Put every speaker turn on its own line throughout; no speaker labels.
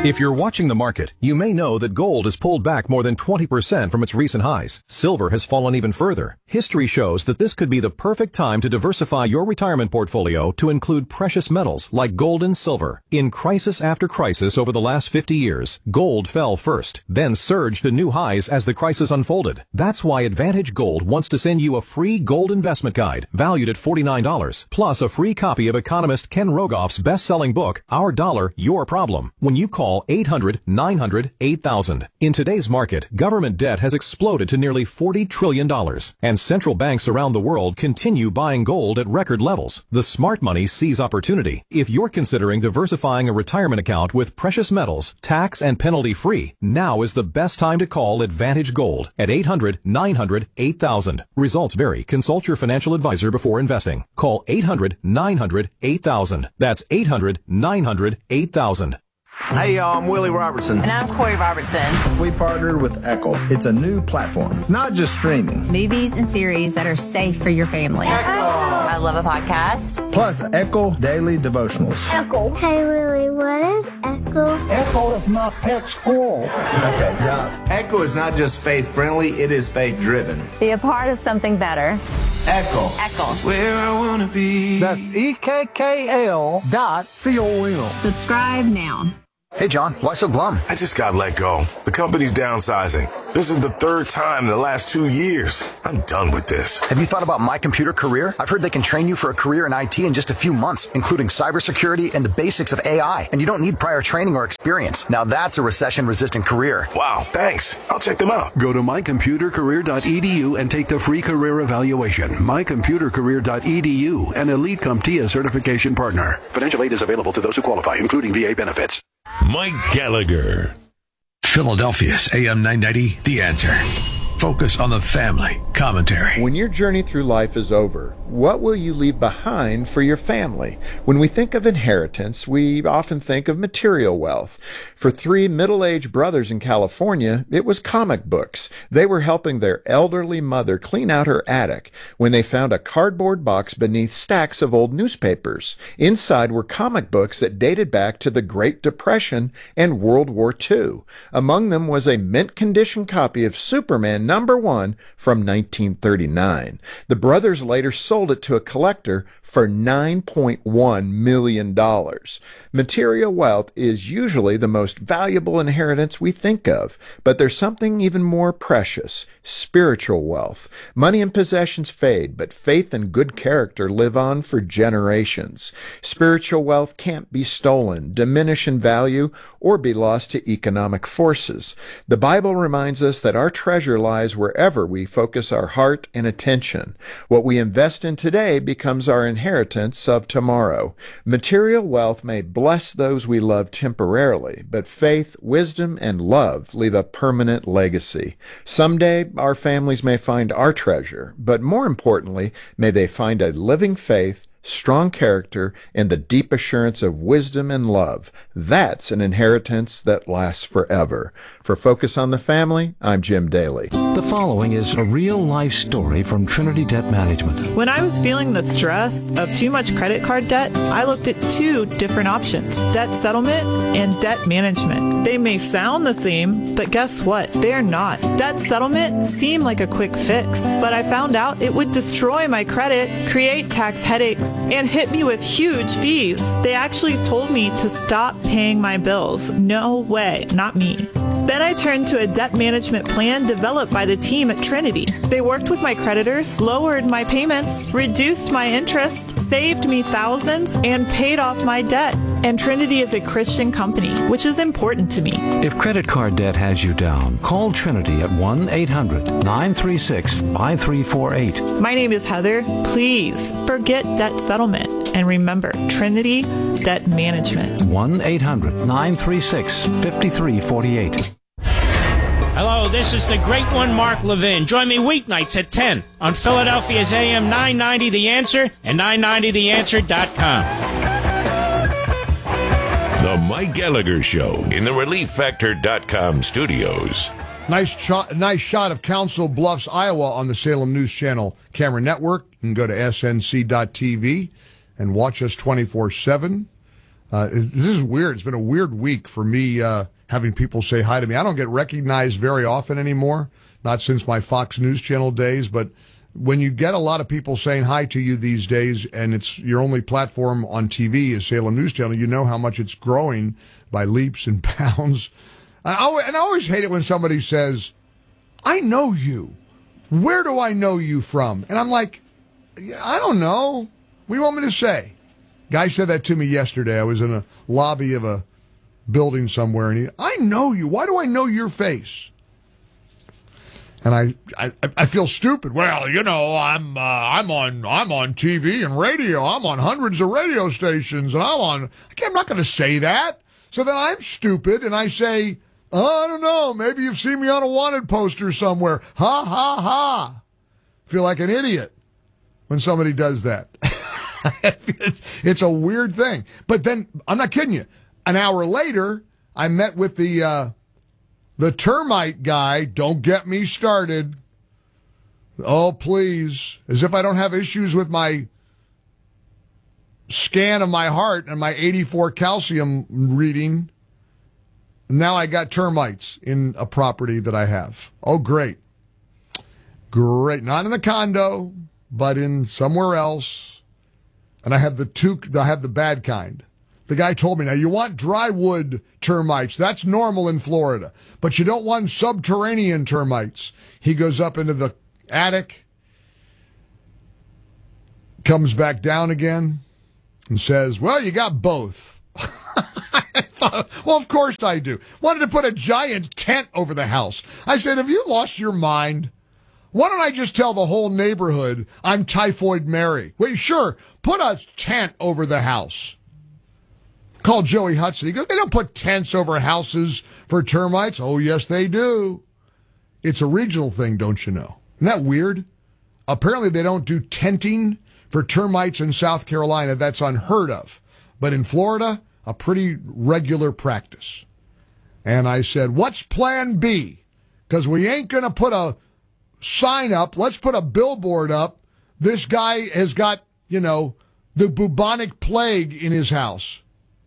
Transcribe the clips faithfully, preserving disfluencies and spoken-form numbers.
If you're watching the market, you may know that gold has pulled back more than twenty percent from its recent highs. Silver has fallen even further. History shows that this could be the perfect time to diversify your retirement portfolio to include precious metals like gold and silver. In crisis after crisis over the last fifty years, gold fell first, then surged to new highs as the crisis unfolded. That's why Advantage Gold wants to send you a free gold investment guide valued at forty-nine dollars, plus a free copy of economist Ken Rogoff's best-selling book, Our Dollar, Your Problem, when you call eight hundred, nine hundred, eight thousand. In today's market, government debt has exploded to nearly forty trillion dollars, and central banks around the world continue buying gold at record levels. The smart money sees opportunity. If you're considering diversifying a retirement account with precious metals, tax and penalty-free, now is the best time to call Advantage Gold at eight hundred, nine hundred, eight thousand. Results vary. Consult your financial advisor before investing. Call eight hundred, nine hundred, eight thousand. That's eight hundred, nine hundred, eight thousand.
Hey, y'all, I'm Willie Robertson.
And I'm Corey Robertson.
We partnered with Echo. It's a new platform, not just streaming.
Movies and series that are safe for your family.
Echo. I love a podcast.
Plus, Echo Daily Devotionals.
Echo. Hey, Willie, what is Echo?
Echo is my pet squirrel.
Okay, now,
Echo is not just faith-friendly, it is faith-driven.
Be a part of something better.
Echo.
Echo.
Where I want to be.
That's E K K L dot C O L.
Subscribe now.
Hey, John, why so glum?
I just got let go. The company's downsizing. This is the third time in the last two years. I'm done with this.
Have you thought about My Computer Career? I've heard they can train you for a career in I T in just a few months, including cybersecurity and the basics of A I. And you don't need prior training or experience. Now that's a recession-resistant career.
Wow, thanks. I'll check them out.
Go to my computer career dot e d u and take the free career evaluation. my computer career dot e d u, an Elite CompTIA certification partner. Financial aid is available to those who qualify, including V A benefits.
Mike Gallagher.
Philadelphia's A M nine ninety, The Answer. Focus on the family. Commentary.
When your journey through life is over, what will you leave behind for your family? When we think of inheritance, we often think of material wealth. For three middle-aged brothers in California, it was comic books. They were helping their elderly mother clean out her attic when they found a cardboard box beneath stacks of old newspapers. Inside were comic books that dated back to the Great Depression and World War Two. Among them was a mint-condition copy of Superman number one from nineteen thirty-nine. The brothers later sold it to a collector for nine point one million dollars. Material wealth is usually the most valuable inheritance we think of, but there's something even more precious: spiritual wealth. Money and possessions fade, but faith and good character live on for generations. Spiritual wealth can't be stolen, diminish in value, or be lost to economic forces. The Bible reminds us that our treasure lies wherever we focus our heart and attention. What we invest in today becomes our inheritance of tomorrow. Material wealth may bless those we love temporarily, but faith, wisdom, and love leave a permanent legacy. Someday, our families may find our treasure, but more importantly, may they find a living faith, strong character, and the deep assurance of wisdom and love. That's an inheritance that lasts forever. For Focus on the Family, I'm Jim Daly.
The following is a real-life story from Trinity Debt Management.
When I was feeling the stress of too much credit card debt, I looked at two different options: debt settlement and debt management. They may sound the same, but guess what? They're not. Debt settlement seemed like a quick fix, but I found out it would destroy my credit, create tax headaches, and hit me with huge fees. They actually told me to stop paying my bills. No way, not me. Then I turned to a debt management plan developed by the team at Trinity. They worked with my creditors, lowered my payments, reduced my interest, saved me thousands, and paid off my debt. And Trinity is a Christian company, which is important to me.
If credit card debt has you down, call Trinity at one eight hundred nine three six five three four eight.
My name is Heather. Please forget debt settlement and remember Trinity Debt Management.
one eight hundred nine three six five three four eight.
Hello, this is the great one, Mark Levin. Join me weeknights at ten on Philadelphia's A M nine ninety The Answer and nine ninety the answer dot com.
The Mike Gallagher Show in the relief factor dot com studios.
Nice shot, nice shot of Council Bluffs, Iowa on the Salem News Channel camera network. You can go to S N C dot T V and watch us twenty-four seven. Uh, this is weird. It's been a weird week for me uh, having people say hi to me. I don't get recognized very often anymore, not since my Fox News Channel days, but when you get a lot of people saying hi to you these days and it's your only platform on T V is Salem News Channel, you know how much it's growing by leaps and bounds. I always, and I always hate it when somebody says, I know you. Where do I know you from? And I'm like, I don't know. What do you want me to say? Guy said that to me yesterday. I was in a lobby of a building somewhere, and he, I know you. Why do I know your face? And I, I, I feel stupid. Well, you know, I'm, uh, I'm on, I'm on T V and radio. I'm on hundreds of radio stations, and I'm on. I'm not going to say that. So then I'm stupid, and I say, oh, I don't know. Maybe you've seen me on a wanted poster somewhere. Ha ha ha! Feel like an idiot when somebody does that. it's, it's a weird thing. But then I'm not kidding you. An hour later, I met with the. Uh, The termite guy. Don't get me started. Oh, please. As if I don't have issues with my scan of my heart and my eighty-four calcium reading. Now I got termites in a property that I have. Oh, great. Great. Not in the condo, but in somewhere else. And I have the two, I have the bad kind. The guy told me, now you want dry wood termites. That's normal in Florida. But you don't want subterranean termites. He goes up into the attic, comes back down again, and says, well, you got both. I thought, well, of course I do. Wanted to put a giant tent over the house. I said, have you lost your mind? Why don't I just tell the whole neighborhood I'm Typhoid Mary? Wait, sure, put a tent over the house. Called Joey Hudson. He goes, they don't put tents over houses for termites. Oh, yes, they do. It's a regional thing, don't you know? Isn't that weird? Apparently, they don't do tenting for termites in South Carolina. That's unheard of. But in Florida, a pretty regular practice. And I said, what's plan B? Because we ain't going to put a sign up. Let's put a billboard up. This guy has got, you know, the bubonic plague in his house.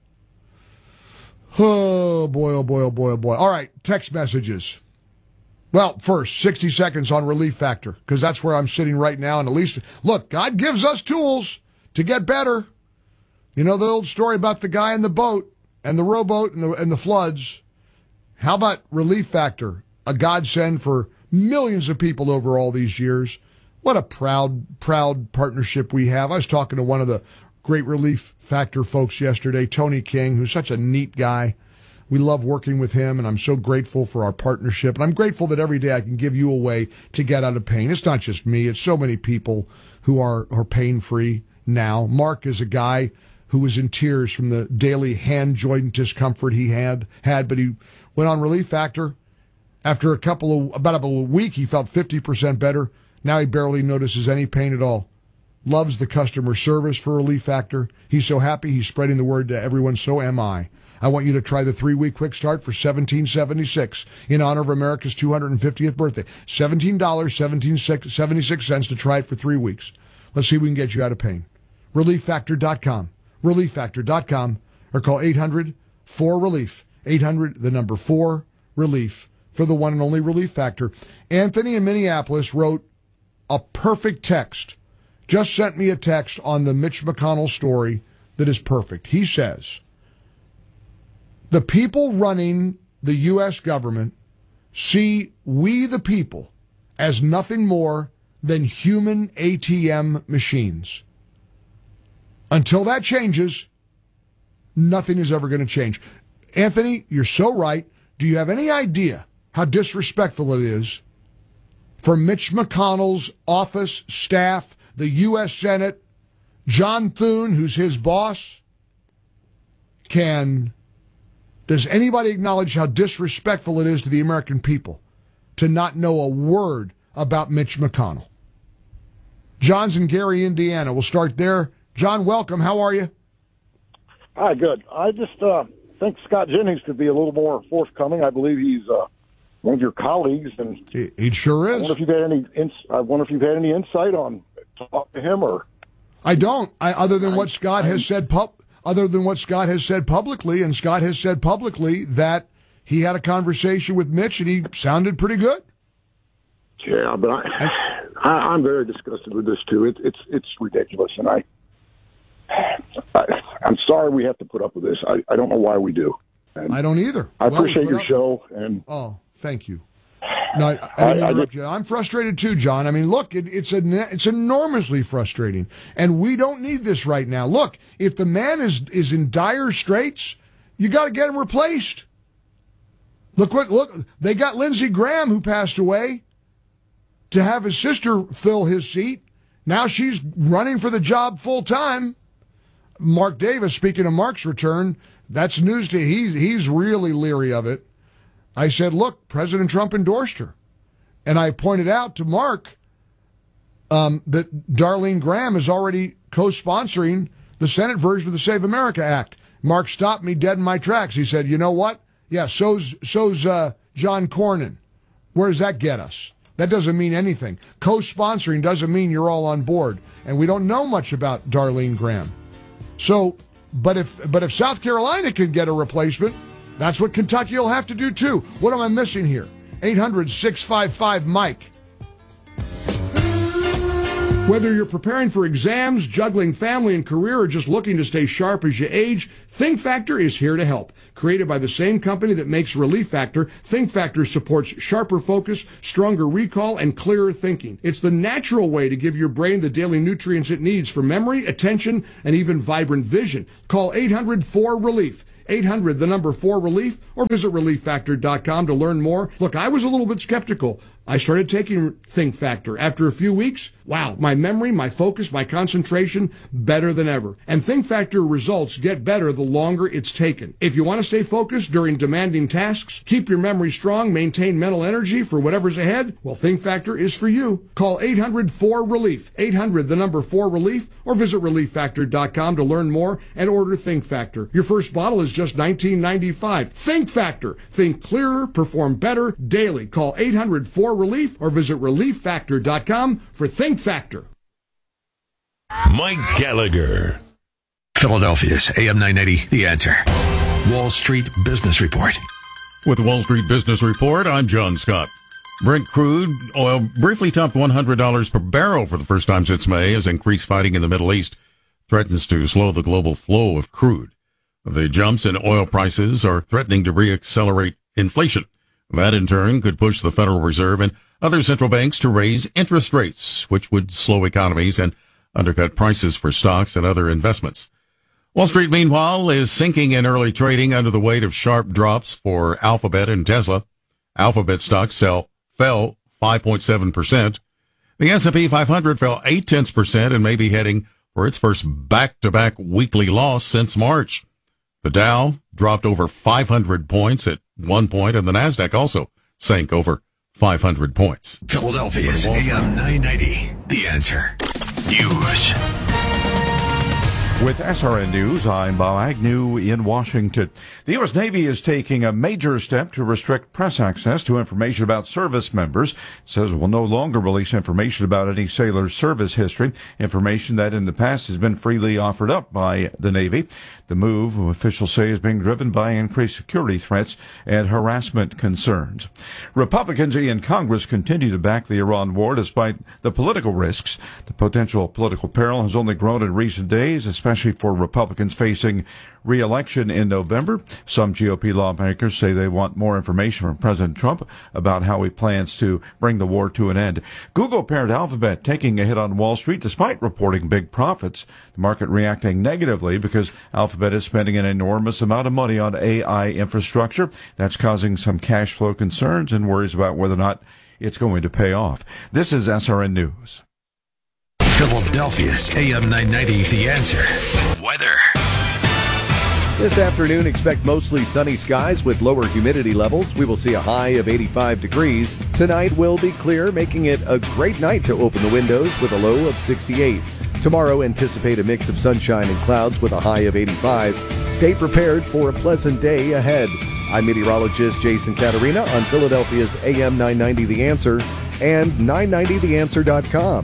Oh, boy, oh, boy, oh, boy, oh, boy. All right, text messages. Well, first, sixty seconds on Relief Factor, because that's where I'm sitting right now. And at least, look, God gives us tools to get better. You know the old story about the guy in the boat and the rowboat and the, and the floods. How about Relief Factor, a godsend for millions of people over all these years? What a proud, proud partnership we have. I was talking to one of the great Relief Factor folks yesterday, Tony King, who's such a neat guy. We love working with him, and I'm so grateful for our partnership. And I'm grateful that every day I can give you a way to get out of pain. It's not just me. It's so many people who are, are pain-free now. Mark is a guy who was in tears from the daily hand joint discomfort he had, had, but he went on Relief Factor. After a couple of, about a week, he felt fifty percent better. Now he barely notices any pain at all. Loves the customer service for Relief Factor. He's so happy he's spreading the word to everyone. So am I. I want you to try the three-week quick start for seventeen seventy-six in honor of America's two hundred fiftieth birthday. seventeen dollars and seventy-six cents to try it for three weeks. Let's see if we can get you out of pain. relief factor dot com. relief factor dot com or call eight hundred four relief. eight hundred, the number four, relief for the one and only Relief Factor. Anthony in Minneapolis wrote a perfect text. Just sent me a text on the Mitch McConnell story that is perfect. He says, the people running the U S government see we the people as nothing more than human A T M machines. Until that changes, nothing is ever going to change. Anthony, you're so right. Do you have any idea how disrespectful it is for Mitch McConnell's office, staff, the U S Senate, John Thune, who's his boss? Can, does anybody acknowledge how disrespectful it is to the American people to not know a word about Mitch McConnell? John's in Gary, Indiana. We'll start there. John, welcome. How are you?
Hi, good. I just uh, think Scott Jennings could be a little more forthcoming. I believe he's uh, one of your colleagues, and
he, he sure is.
I wonder if you've had any. Ins- I wonder if you've had any insight on talk to him, or
I don't. I, other than what Scott has said pub, other than what Scott has said publicly, and Scott has said publicly that he had a conversation with Mitch and he sounded pretty good.
Yeah, but I, I, I'm very disgusted with this too. It, it's it's ridiculous, and I, I I'm sorry we have to put up with this. I, I don't know why we do. And
I don't either.
I
well,
appreciate your
up,
show, and
oh, thank you. No, I, I didn't interrupt you. I'm frustrated too, John. I mean, look, it, it's a, it's enormously frustrating, and we don't need this right now. Look, if the man is is in dire straits, you got to get him replaced. Look what look they got Lindsey Graham, who passed away, to have his sister fill his seat. Now she's running for the job full time. Mark Davis, speaking of Mark's return, that's news to he he's really leery of it. I said, look, President Trump endorsed her. And I pointed out to Mark um, that Darlene Graham is already co-sponsoring the Senate version of the Save America Act. Mark stopped me dead in my tracks. He said, you know what? Yeah, so's, so's uh, John Cornyn. Where does that get us? That doesn't mean anything. Co-sponsoring doesn't mean you're all on board. And we don't know much about Darlene Graham. So, but if but if South Carolina can get a replacement, that's what Kentucky will have to do, too. What am I missing here? eight hundred, six five five, Mike. Whether you're preparing for exams, juggling family and career, or just looking to stay sharp as you age, Think Factor is here to help. Created by the same company that makes Relief Factor, Think Factor supports sharper focus, stronger recall, and clearer thinking. It's the natural way to give your brain the daily nutrients it needs for memory, attention, and even vibrant vision. Call eight hundred, four, relief. eight hundred, the number four, relief, or visit relief factor dot com to learn more. Look, I was a little bit skeptical. I started taking Think Factor. After a few weeks, wow, my memory, my focus, my concentration, better than ever. And Think Factor results get better the longer it's taken. If you want to stay focused during demanding tasks, keep your memory strong, maintain mental energy for whatever's ahead, well, Think Factor is for you. Call eight hundred, four, relief. eight hundred, the number four, relief, or visit relief factor dot com to learn more and order Think Factor. Your first bottle is just nineteen ninety-five. Think Factor. Think clearer, perform better daily. Call eight hundred, four, relief or visit relief factor dot com for Think Factor.
Mike Gallagher.
Philadelphia's A M nine ninety, The Answer. Wall Street Business Report.
With the Wall Street Business Report, I'm John Scott. Brent crude oil briefly topped one hundred dollars per barrel for the first time since May as increased fighting in the Middle East threatens to slow the global flow of crude. The jumps in oil prices are threatening to reaccelerate inflation. That, in turn, could push the Federal Reserve and other central banks to raise interest rates, which would slow economies and undercut prices for stocks and other investments. Wall Street, meanwhile, is sinking in early trading under the weight of sharp drops for Alphabet and Tesla. Alphabet stocks sell, fell five point seven percent. The S and P five hundred fell eight tenths percent and may be heading for its first back-to-back weekly loss since March. The Dow dropped over five hundred points at one point, and the Nasdaq also sank over five hundred points.
Philadelphia's A M nine ninety, The Answer. News.
With S R N News, I'm Bob Agnew in Washington. The U S Navy is taking a major step to restrict press access to information about service members. It says it will no longer release information about any sailor's service history, information that in the past has been freely offered up by the Navy. The move, officials say, is being driven by increased security threats and harassment concerns. Republicans in Congress continue to back the Iran war despite the political risks. The potential political peril has only grown in recent days, especially for Republicans facing re-election in November. Some G O P lawmakers say they want more information from President Trump about how he plans to bring the war to an end. Google parent Alphabet taking a hit on Wall Street despite reporting big profits. The market reacting negatively because Alphabet is spending an enormous amount of money on A I infrastructure. That's causing some cash flow concerns and worries about whether or not it's going to pay off. This is S R N News.
Philadelphia's A M nine ninety, The Answer. Weather.
This afternoon, expect mostly sunny skies with lower humidity levels. We will see a high of eighty-five degrees. Tonight will be clear, making it a great night to open the windows with a low of sixty-eight. Tomorrow, anticipate a mix of sunshine and clouds with a high of eighty-five. Stay prepared for a pleasant day ahead. I'm meteorologist Jason Caterina on Philadelphia's A M nine ninety The Answer and nine ninety the answer dot com.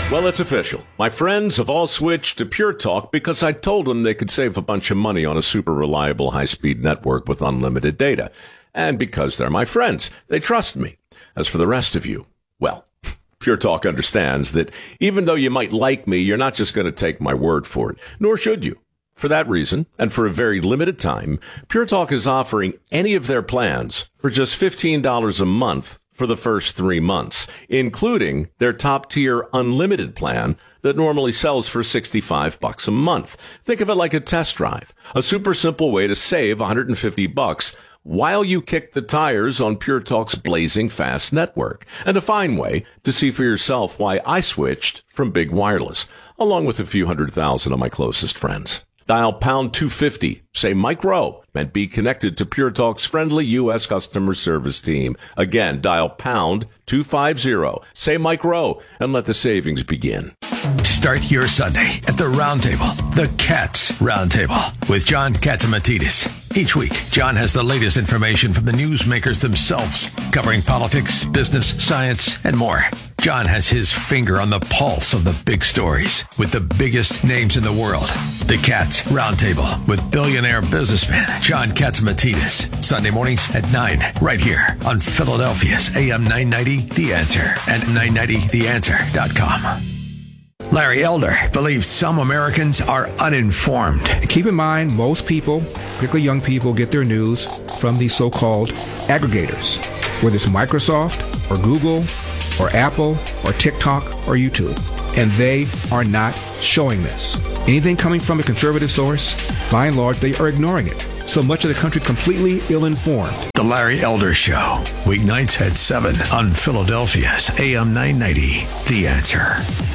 Well, it's official. My friends have all switched to Pure Talk because I told them they could save a bunch of money on a super reliable high-speed network with unlimited data. And because they're my friends, they trust me. As for the rest of you, well, Pure Talk understands that even though you might like me, you're not just going to take my word for it, nor should you. For that reason, and for a very limited time, Pure Talk is offering any of their plans for just fifteen dollars a month for the first three months, including their top-tier unlimited plan that normally sells for sixty-five bucks a month. Think of it like a test drive, a super simple way to save one hundred fifty bucks while you kick the tires on Pure Talk's blazing fast network, and a fine way to see for yourself why I switched from Big Wireless, along with a few hundred thousand of my closest friends. Dial pound two fifty, say Mike Rowe, and be connected to Pure Talk's friendly U S customer service team. Again, dial pound two fifty, say Mike Rowe, and let the savings begin.
Start your Sunday at the Roundtable, the Cats Roundtable, with John Catsimatidis. Each week, John has the latest information from the newsmakers themselves, covering politics, business, science, and more. John has his finger on the pulse of the big stories with the biggest names in the world. The Cats Roundtable with billionaire businessman John Catsimatidis. Sunday mornings at nine, right here on Philadelphia's A M nine ninety The Answer and nine ninety the answer dot com. Larry Elder believes some Americans are uninformed.
Keep in mind, most people, particularly young people, get their news from these so-called aggregators, whether it's Microsoft or Google or Apple or TikTok or YouTube. And they are not showing this. Anything coming from a conservative source, by and large, they are ignoring it. So much of the country completely ill-informed.
The Larry Elder Show, weeknights at seven on Philadelphia's A M nine ninety The Answer.